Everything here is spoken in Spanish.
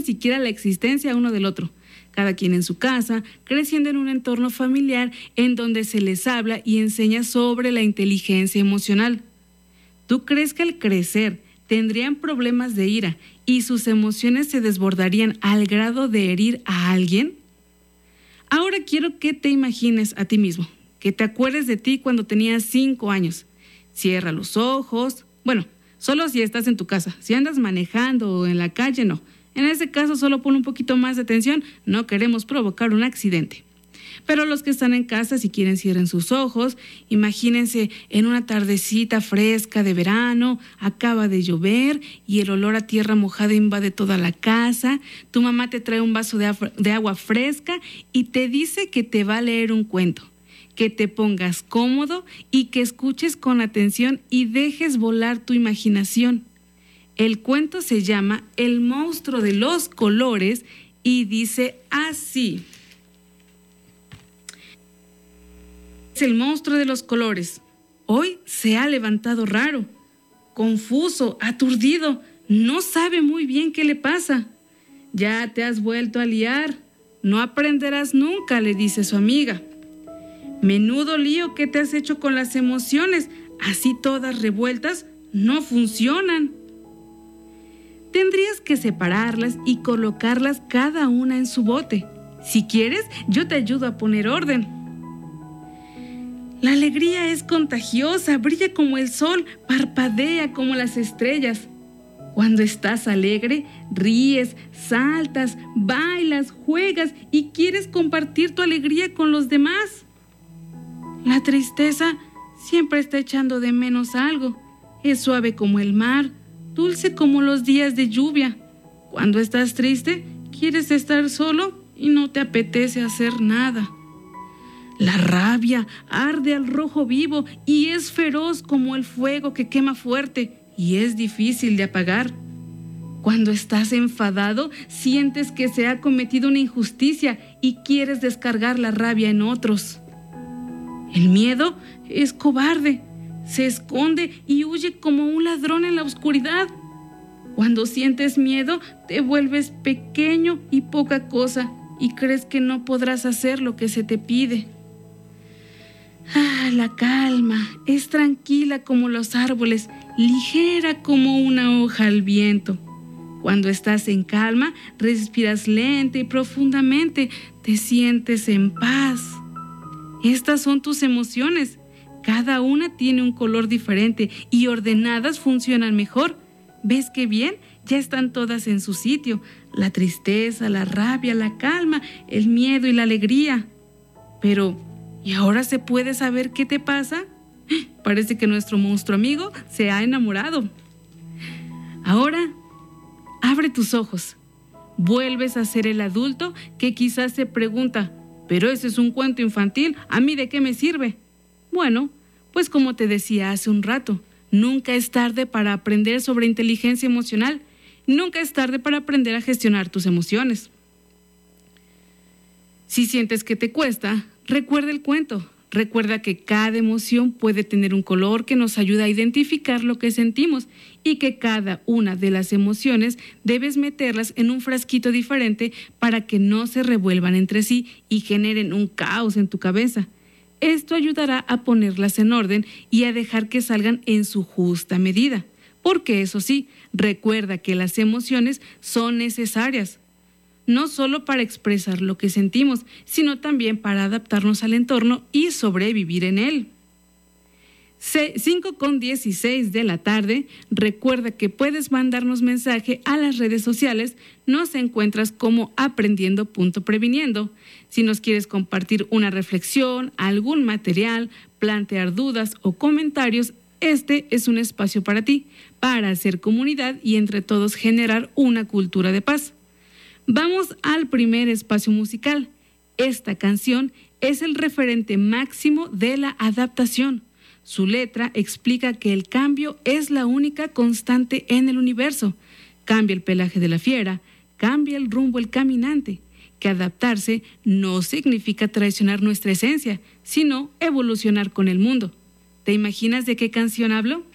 siquiera la existencia uno del otro. Cada quien en su casa, creciendo en un entorno familiar en donde se les habla y enseña sobre la inteligencia emocional. ¿Tú crees que al crecer tendrían problemas de ira y sus emociones se desbordarían al grado de herir a alguien? Ahora quiero que te imagines a ti mismo, que te acuerdes de ti cuando tenías 5 años. Cierra los ojos. Bueno, solo si estás en tu casa. Si andas manejando o en la calle, no. En ese caso, solo pon un poquito más de atención. No queremos provocar un accidente. Pero los que están en casa, si quieren, cierren sus ojos. Imagínense en una tardecita fresca de verano, acaba de llover y el olor a tierra mojada invade toda la casa. Tu mamá te trae un vaso de agua fresca y te dice que te va a leer un cuento. Que te pongas cómodo y que escuches con atención y dejes volar tu imaginación. El cuento se llama El monstruo de los colores y dice así. Es el monstruo de los colores. Hoy se ha levantado raro, confuso, aturdido, no sabe muy bien qué le pasa. Ya te has vuelto a liar, no aprenderás nunca, le dice su amiga. Menudo lío que te has hecho con las emociones, así todas revueltas, no funcionan. Tendrías que separarlas y colocarlas cada una en su bote. Si quieres, yo te ayudo a poner orden. La alegría es contagiosa, brilla como el sol, parpadea como las estrellas. Cuando estás alegre, ríes, saltas, bailas, juegas y quieres compartir tu alegría con los demás. La tristeza siempre está echando de menos algo. Es suave como el mar, dulce como los días de lluvia. Cuando estás triste, quieres estar solo y no te apetece hacer nada. La rabia arde al rojo vivo y es feroz como el fuego que quema fuerte y es difícil de apagar. Cuando estás enfadado, sientes que se ha cometido una injusticia y quieres descargar la rabia en otros. El miedo es cobarde, se esconde y huye como un ladrón en la oscuridad. Cuando sientes miedo, te vuelves pequeño y poca cosa y crees que no podrás hacer lo que se te pide. La calma es tranquila como los árboles, ligera como una hoja al viento. Cuando estás en calma, respiras lenta y profundamente, te sientes en paz. Estas son tus emociones. Cada una tiene un color diferente y ordenadas funcionan mejor. ¿Ves qué bien? Ya están todas en su sitio. La tristeza, la rabia, la calma, el miedo y la alegría. Pero, ¿y ahora se puede saber qué te pasa? Parece que nuestro monstruo amigo se ha enamorado. Ahora, abre tus ojos. Vuelves a ser el adulto que quizás se pregunta, pero ese es un cuento infantil, ¿a mí de qué me sirve? Bueno, pues como te decía hace un rato, nunca es tarde para aprender sobre inteligencia emocional. Nunca es tarde para aprender a gestionar tus emociones. Si sientes que te cuesta, recuerda el cuento. Recuerda que cada emoción puede tener un color que nos ayuda a identificar lo que sentimos y que cada una de las emociones debes meterlas en un frasquito diferente para que no se revuelvan entre sí y generen un caos en tu cabeza. Esto ayudará a ponerlas en orden y a dejar que salgan en su justa medida. Porque eso sí, recuerda que las emociones son necesarias. No solo para expresar lo que sentimos, sino también para adaptarnos al entorno y sobrevivir en él. 5:16 de la tarde, recuerda que puedes mandarnos mensaje a las redes sociales, nos encuentras como aprendiendo.previniendo. Si nos quieres compartir una reflexión, algún material, plantear dudas o comentarios, este es un espacio para ti, para hacer comunidad y entre todos generar una cultura de paz. Vamos al primer espacio musical. Esta canción es el referente máximo de la adaptación. Su letra explica que el cambio es la única constante en el universo. Cambia el pelaje de la fiera, cambia el rumbo el caminante. Que adaptarse no significa traicionar nuestra esencia, sino evolucionar con el mundo. ¿Te imaginas de qué canción hablo?